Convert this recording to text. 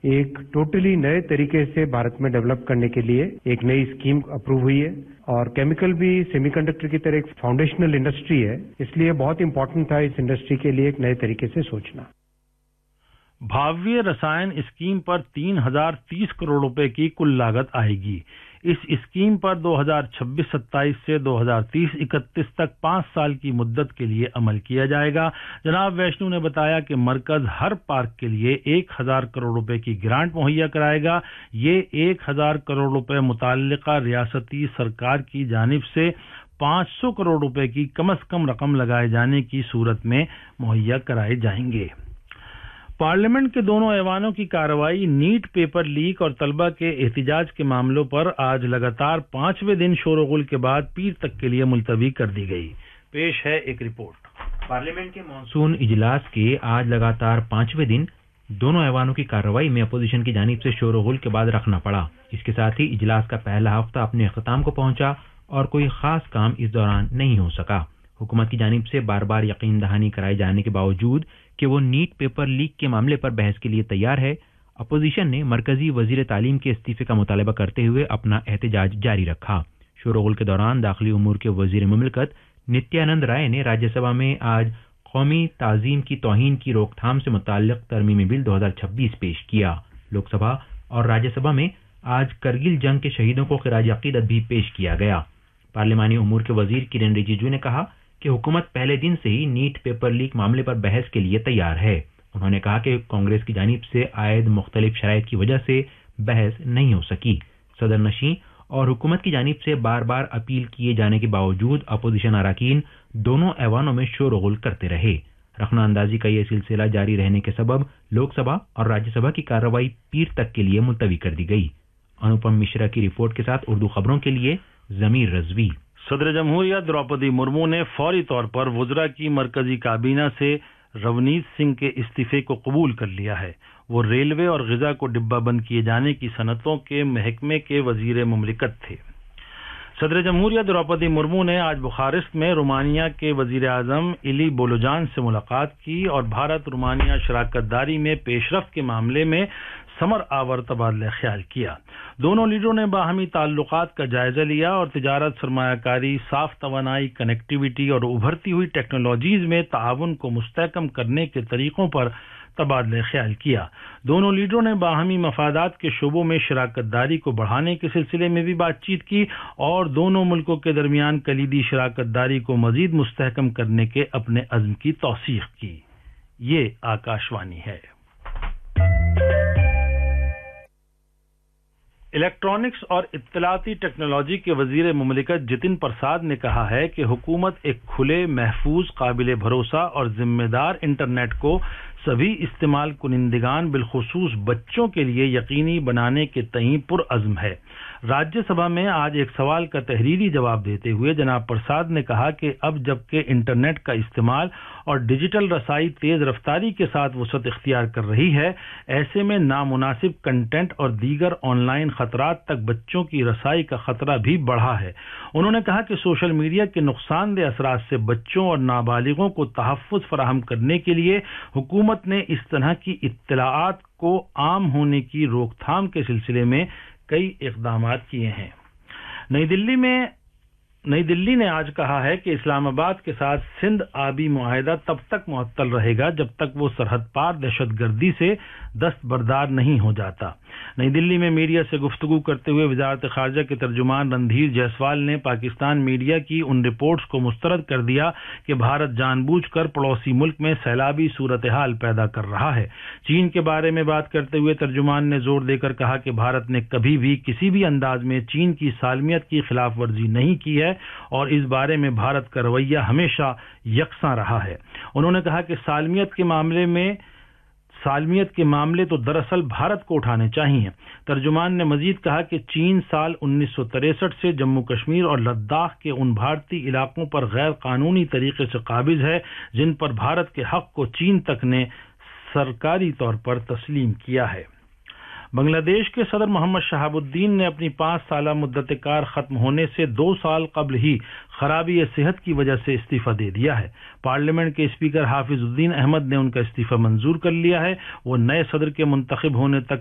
एक टोटली नए तरीके से भारत में डेवलप करने के लिए एक नई स्कीम अप्रूव हुई है और केमिकल भी सेमीकंडक्टर की तरह एक फाउंडेशनल इंडस्ट्री है, इसलिए बहुत इंपॉर्टेंट था इस इंडस्ट्री के लिए एक नए तरीके से सोचना। भाव्य रसायन स्कीम पर 3030 करोड़ रुपए की कुल लागत आएगी। इस स्कीम पर 2026-27 से 2030-31 तक 5 साल की मुद्दत के लिए अमल किया जाएगा। जनाब वैष्णु ने बताया कि मरकज हर पार्क के लिए 1000 करोड़ रुपए की ग्रांट मुहैया कराएगा। ये 1000 करोड़ रुपए मुताल्लिका रियासती सरकार की जानिब से 500 करोड़ रुपए की कम से कम रकम लगाए जाने की सूरत में मुहैया कराए जाएंगे। पार्लियामेंट के दोनों ऐवानों की कार्रवाई नीट पेपर लीक और तलबा के एहतिजाज के मामलों पर आज लगातार 5वें दिन शोरगुल के बाद पीर तक के लिए मुलतवी कर दी गई। पेश है एक रिपोर्ट। पार्लियामेंट के मॉनसून इजलास के आज लगातार 5वें दिन दोनों ऐवानों की कार्रवाई में अपोजिशन की जानिब से शोरगुल के बाद रखना पड़ा। इसके साथ ही इजलास का पहला हफ्ता अपने अख्ताम को पहुंचा और कोई खास काम इस दौरान नहीं हो सका। हुकूमत की जानिब से बार बार यकीन दहानी कराए जाने के बावजूद कि वो नीट पेपर लीक के मामले पर बहस के लिए तैयार है, अपोजिशन ने मरकजी वजीर तालीम के इस्तीफे का मुतालबा करते हुए अपना एहतजाज जारी रखा। शोरगुल के दौरान दाखिली उमूर के वजीर मुमलिकत नित्यानंद राय ने राज्यसभा में आज कौमी ताजीम की तौहीन की रोकथाम से मुताल्लिक तरमीमी बिल 2026 पेश किया। लोकसभा और राज्यसभा में आज करगिल जंग के शहीदों को खिराज अकीदत भी पेश किया गया। पार्लिमानी उमूर के वजीर किरण रिजिजू ने कहा कि हुकूमत पहले दिन से ही नीट पेपर लीक मामले पर बहस के लिए तैयार है। उन्होंने कहा कि कांग्रेस की जानिब से आयद मुख्तलिफ शराइत की वजह से बहस नहीं हो सकी। सदर नशीं और हुकूमत की जानिब से बार बार अपील किए जाने के बावजूद अपोजिशन अरकान दोनों ऐवानों में शोरगुल करते रहे। रखना अंदाजी का ये सिलसिला जारी रहने के सबब लोकसभा और राज्यसभा की कार्रवाई पीर तक के लिए मुलतवी कर दी गई। अनुपम मिश्रा की रिपोर्ट के साथ उर्दू खबरों के लिए जमीर रजवी। सदर जमहूरिया द्रौपदी मुर्मू ने फौरी तौर पर वुज़रा की मरकजी काबीना से रवनीत सिंह के इस्तीफे को कबूल कर लिया है। वो रेलवे और ग़िज़ा को डिब्बा बंद किए जाने की सनतों के महकमे के वजीर मुमलिकत थे। सदर जमहूरिया द्रौपदी मुर्मू ने आज बुखारेस्ट में रोमानिया के वजीर आज़म इली बोलोजान से मुलाकात की और भारत रोमानिया शराकत दारी में पेशरफ्त के मामले में समर आवर तबादला ख्याल किया। दोनों लीडरों ने बाहमी ताल्लुकात का जायजा लिया और तिजारत, सरमायाकारी, साफ तवानाई, कनेक्टिविटी और उभरती हुई टेक्नोलॉजीज में ताआवुन को मुस्तहकम करने के तरीकों पर तबादला ख्याल किया। दोनों लीडरों ने बाहमी मफादात के शोबों में शराकत दारी को बढ़ाने के सिलसिले में भी बातचीत की और दोनों मुल्कों के दरमियान कलीदी शराकत दारी को मजीद मुस्तहकम करने के अपने अज़्म की तौसीख की। ये आकाशवाणी है। इलेक्ट्रॉनिक्स और इत्तलाती टेक्नोलॉजी के वजीर मुमलिकत जितिन प्रसाद ने कहा है कि हुकूमत एक खुले, महफूज, काबिल भरोसा और जिम्मेदार इंटरनेट को सभी इस्तेमाल कुनिंदगान बिलखुसूस बच्चों के लिए यकीनी बनाने के तईं पुरअज़्म है। राज्यसभा में आज एक सवाल का तहरीरी जवाब देते हुए जनाब प्रसाद ने कहा कि अब जबकि इंटरनेट का इस्तेमाल और डिजिटल रसाई तेज रफ्तारी के साथ वसअत इख्तियार कर रही है, ऐसे में नामुनासिब कंटेंट और दीगर ऑनलाइन खतरात तक बच्चों की रसाई का खतरा भी बढ़ा है। उन्होंने कहा कि सोशल मीडिया के नुकसानदेह असरात से बच्चों और नाबालिगों को तहफ़्फ़ुज़ फराहम करने के लिए हुकूमत ने इस तरह की इत्तलाआत को आम होने की रोकथाम के सिलसिले में कई इक़दामात किए हैं। नई दिल्ली ने आज कहा है कि इस्लामाबाद के साथ सिंध आबी मुआहिदा तब तक मुअत्तल रहेगा जब तक वो सरहद पार दहशतगर्दी से दस्तबरदार नहीं हो जाता। नई दिल्ली में मीडिया से गुफ्तगू करते हुए वजारत ख़ारजा के तर्जुमान रणधीर जायसवाल ने पाकिस्तान मीडिया की उन रिपोर्ट्स को मुस्तरद कर दिया कि भारत जानबूझकर पड़ोसी मुल्क में सैलाबी सूरत हाल पैदा कर रहा है। चीन के बारे में बात करते हुए तर्जुमान ने जोर देकर कहा कि भारत ने कभी भी किसी भी अंदाज में चीन की सालमियत की खिलाफ वर्जी नहीं की है और इस बारे में भारत का रवैया हमेशा यकसा रहा है। उन्होंने कहा कि सालमियत के मामले तो दरअसल भारत को उठाने चाहिए। तर्जुमान ने मजीद कहा कि चीन साल 1963 से जम्मू कश्मीर और लद्दाख के उन भारतीय इलाकों पर गैर कानूनी तरीके से काबिज है जिन पर भारत के हक को चीन तक ने सरकारी तौर पर तस्लीम किया है। बांग्लादेश के सदर मोहम्मद शहाबुद्दीन ने अपनी 5 साला मुद्दत कार खत्म होने से 2 साल कबल ही खराबी सेहत की वजह से इस्तीफा दे दिया है। पार्लियामेंट के स्पीकर हाफिजुद्दीन अहमद ने उनका इस्तीफा मंजूर कर लिया है। वो नए सदर के मुंतखब होने तक